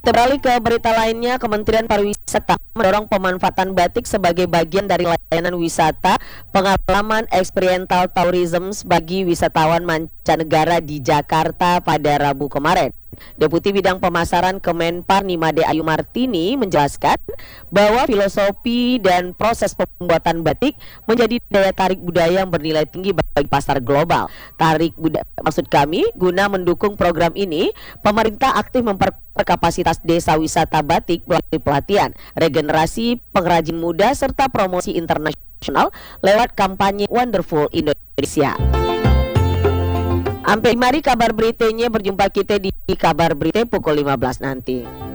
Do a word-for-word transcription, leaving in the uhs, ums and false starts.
Kita beralih ke berita lainnya. Kementerian Pariwisata mendorong pemanfaatan batik sebagai bagian dari layanan wisata pengalaman experiential tourism bagi wisatawan mancanegara di Jakarta pada Rabu kemarin. Deputi Bidang Pemasaran Kemenpar Nimade Ayu Martini menjelaskan bahwa filosofi dan proses pembuatan batik menjadi daya tarik budaya yang bernilai tinggi bagi pasar global. Tarik budaya, maksud kami, guna mendukung program ini, pemerintah aktif memperkuat kapasitas desa wisata batik melalui pelatihan, regenerasi pengrajin muda serta promosi internasional lewat kampanye Wonderful Indonesia. Sampai mari kabar beritanya, berjumpa kita di kabar berita pukul lima belas nanti.